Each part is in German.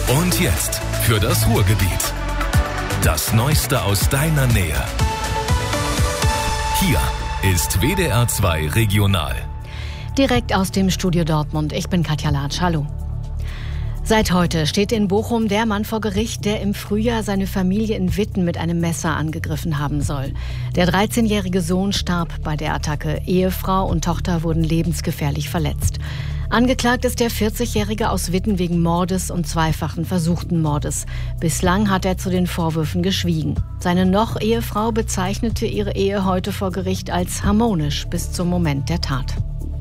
Und jetzt für das Ruhrgebiet. Das Neueste aus deiner Nähe. Hier ist WDR 2 Regional. Direkt aus dem Studio Dortmund. Ich bin Katja Latsch. Hallo. Seit heute steht in Bochum der Mann vor Gericht, der im Frühjahr seine Familie in Witten mit einem Messer angegriffen haben soll. Der 13-jährige Sohn starb bei der Attacke. Ehefrau und Tochter wurden lebensgefährlich verletzt. Angeklagt ist der 40-Jährige aus Witten wegen Mordes und zweifachen versuchten Mordes. Bislang hat er zu den Vorwürfen geschwiegen. Seine Noch-Ehefrau bezeichnete ihre Ehe heute vor Gericht als harmonisch bis zum Moment der Tat.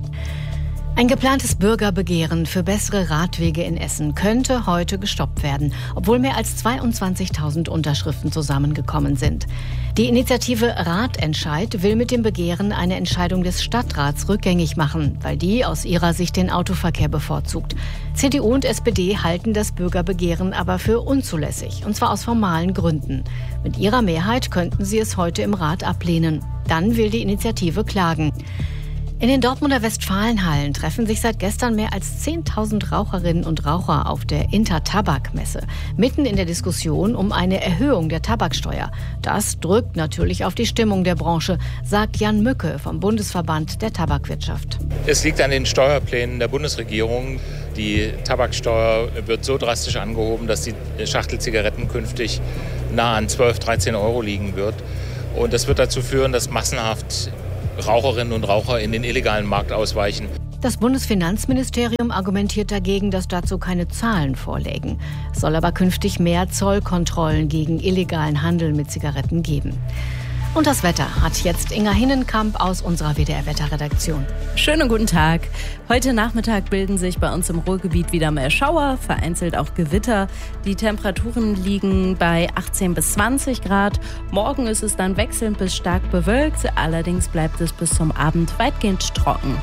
Ein geplantes Bürgerbegehren für bessere Radwege in Essen könnte heute gestoppt werden, obwohl mehr als 22.000 Unterschriften zusammengekommen sind. Die Initiative Radentscheid will mit dem Begehren eine Entscheidung des Stadtrats rückgängig machen, weil die aus ihrer Sicht den Autoverkehr bevorzugt. CDU und SPD halten das Bürgerbegehren aber für unzulässig, und zwar aus formalen Gründen. Mit ihrer Mehrheit könnten sie es heute im Rat ablehnen. Dann will die Initiative klagen. In den Dortmunder Westfalenhallen treffen sich seit gestern mehr als 10.000 Raucherinnen und Raucher auf der Intertabak-Messe. Mitten in der Diskussion um eine Erhöhung der Tabaksteuer. Das drückt natürlich auf die Stimmung der Branche, sagt Jan Mücke vom Bundesverband der Tabakwirtschaft. Es liegt an den Steuerplänen der Bundesregierung. Die Tabaksteuer wird so drastisch angehoben, dass die Schachtel Zigaretten künftig nah an 12, 13 Euro liegen wird. Und das wird dazu führen, dass massenhaft Raucherinnen und Raucher in den illegalen Markt ausweichen. Das Bundesfinanzministerium argumentiert dagegen, dass dazu keine Zahlen vorlägen. Es soll aber künftig mehr Zollkontrollen gegen illegalen Handel mit Zigaretten geben. Und das Wetter hat jetzt Inga Hinnenkamp aus unserer WDR-Wetterredaktion. Schönen guten Tag. Heute Nachmittag bilden sich bei uns im Ruhrgebiet wieder mehr Schauer, vereinzelt auch Gewitter. Die Temperaturen liegen bei 18 bis 20 Grad. Morgen ist es dann wechselnd bis stark bewölkt. Allerdings bleibt es bis zum Abend weitgehend trocken.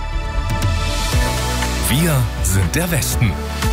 Wir sind der Westen.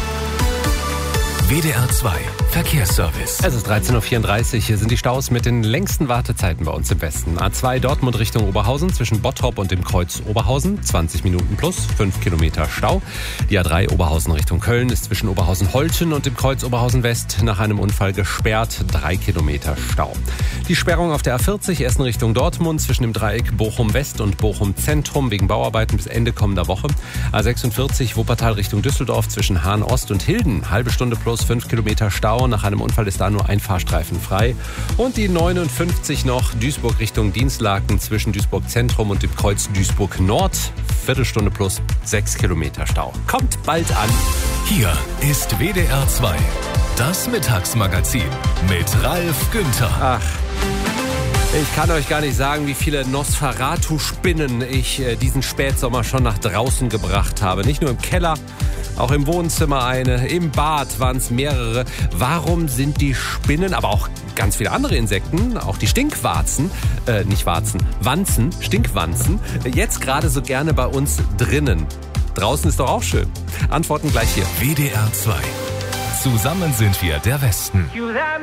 WDR 2 Verkehrsservice. Es ist 13.34 Uhr. Hier sind die Staus mit den längsten Wartezeiten bei uns im Westen. A2 Dortmund Richtung Oberhausen zwischen Bottrop und dem Kreuz Oberhausen. 20 Minuten plus, 5 Kilometer Stau. Die A3 Oberhausen Richtung Köln ist zwischen Oberhausen-Holten und dem Kreuz Oberhausen-West nach einem Unfall gesperrt. 3 Kilometer Stau. Die Sperrung auf der A40 Essen Richtung Dortmund zwischen dem Dreieck Bochum-West und Bochum-Zentrum wegen Bauarbeiten bis Ende kommender Woche. A46 Wuppertal Richtung Düsseldorf zwischen Hahn-Ost und Hilden. Halbe Stunde plus 5 Kilometer Stau. Nach einem Unfall ist da nur ein Fahrstreifen frei. Und die 59 noch Duisburg Richtung Dienstlaken zwischen Duisburg Zentrum und dem Kreuz Duisburg Nord. Viertelstunde plus 6 Kilometer Stau. Kommt bald an. Hier ist WDR 2, das Mittagsmagazin mit Ralf Günther. Ach, ich kann euch gar nicht sagen, wie viele Nosferatu-Spinnen ich diesen Spätsommer schon nach draußen gebracht habe. Nicht nur im Keller, auch im Wohnzimmer eine, im Bad waren es mehrere. Warum sind die Spinnen, aber auch ganz viele andere Insekten, auch die Stinkwarzen, Wanzen, Stinkwanzen, jetzt gerade so gerne bei uns drinnen? Draußen ist doch auch schön. Antworten gleich hier. WDR 2. Zusammen sind wir der Westen.